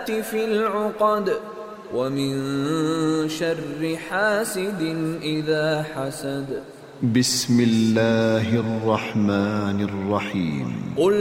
النفاثات في العقد ومن شر حاسد إذا حسد. بسم الله الرحمن الرحيم.